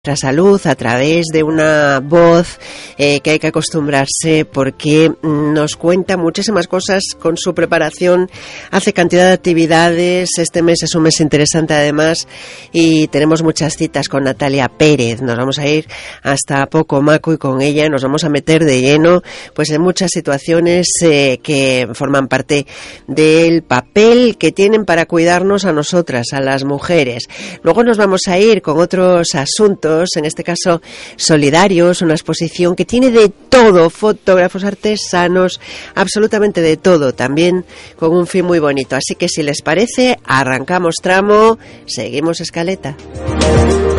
nuestra salud a través de una voz que hay que acostumbrarse, porque nos cuenta muchísimas cosas con su preparación, hace cantidad de actividades. Este mes es un mes interesante además y tenemos muchas citas con Natalia Pérez. Nos vamos a ir hasta Pocomaco y con ella nos vamos a meter de lleno pues en muchas situaciones que forman parte del papel que tienen para cuidarnos a nosotras, a las mujeres. Luego nos vamos a ir con otros asuntos, en este caso solidarios, una exposición que tiene de todo, fotógrafos, artesanos, absolutamente de todo, también con un fin muy bonito. Así que si les parece, arrancamos tramo, seguimos escaleta.